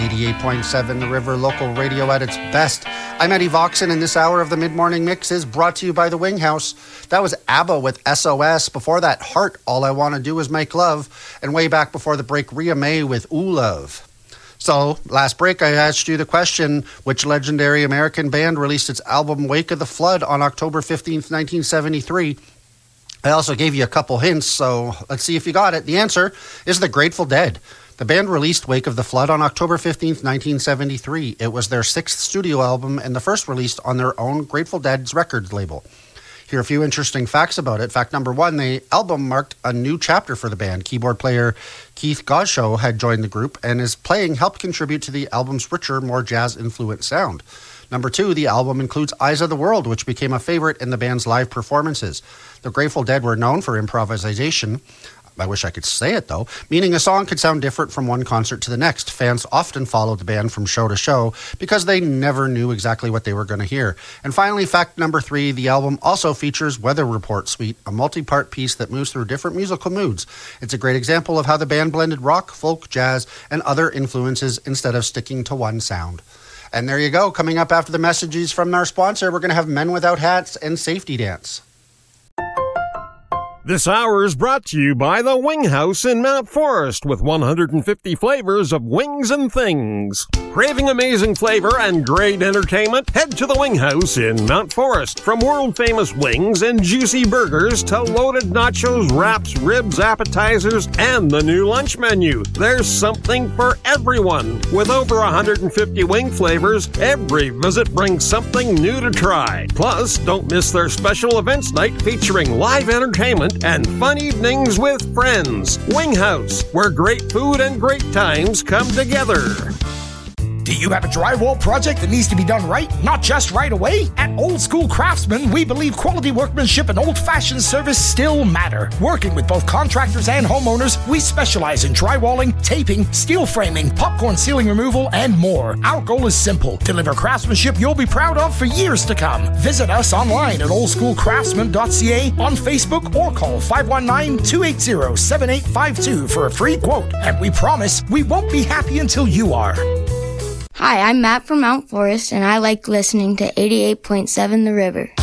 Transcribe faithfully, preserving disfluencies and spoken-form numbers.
eighty-eight point seven The River, local radio at its best. I'm Eddie Voxon, and this hour of the Mid-Morning Mix is brought to you by the Wing House. That was ABBA with S O S. Before that, Heart, All I Want to Do Is Make Love. And way back before the break, Ria May with Ooh Love. So, last break, I asked you the question, which legendary American band released its album Wake of the Flood on October fifteenth, nineteen seventy-three? I also gave you a couple hints, so let's see if you got it. The answer is the Grateful Dead. The band released Wake of the Flood on October fifteenth, nineteen seventy-three. It was their sixth studio album and the first released on their own Grateful Dead's records label. Here are a few interesting facts about it. Fact number one, the album marked a new chapter for the band. Keyboard player Keith Goshow had joined the group, and his playing helped contribute to the album's richer, more jazz-influenced sound. Number two, the album includes Eyes of the World, which became a favorite in the band's live performances. The Grateful Dead were known for improvisation. I wish I could say it, though, meaning a song could sound different from one concert to the next. Fans often followed the band from show to show because they never knew exactly what they were going to hear. And finally, fact number three, the album also features Weather Report Suite, a multi-part piece that moves through different musical moods. It's a great example of how the band blended rock, folk, jazz, and other influences instead of sticking to one sound. And there you go. Coming up after the messages from our sponsor, we're going to have Men Without Hats and Safety Dance. This hour is brought to you by the Wing House in Mount Forest with one hundred fifty flavors of wings and things. Craving amazing flavor and great entertainment? Head to the Wing House in Mount Forest. From world-famous wings and juicy burgers to loaded nachos, wraps, ribs, appetizers, and the new lunch menu, there's something for everyone. With over one hundred fifty wing flavors, every visit brings something new to try. Plus, don't miss their special events night featuring live entertainment and fun evenings with friends. Wing House, where great food and great times come together. Do you have a drywall project that needs to be done right, not just right away? At Old School Craftsman, we believe quality workmanship and old-fashioned service still matter. Working with both contractors and homeowners, we specialize in drywalling, taping, steel framing, popcorn ceiling removal, and more. Our goal is simple: deliver craftsmanship you'll be proud of for years to come. Visit us online at old school craftsman dot c a, on Facebook, or call five one nine, two eight zero, seven eight five two for a free quote. And we promise we won't be happy until you are. Hi, I'm Matt from Mount Forest, and I like listening to eighty-eight point seven The River.